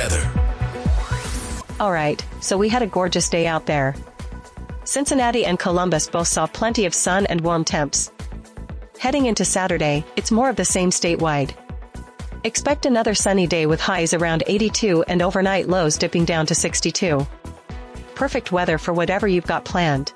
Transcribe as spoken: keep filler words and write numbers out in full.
weather. Alright, so we had a gorgeous day out there. Cincinnati and Columbus both saw plenty of sun and warm temps. Heading into Saturday, it's more of the same statewide. Expect another sunny day with highs around eighty-two and overnight lows dipping down to sixty-two. Perfect weather for whatever you've got planned.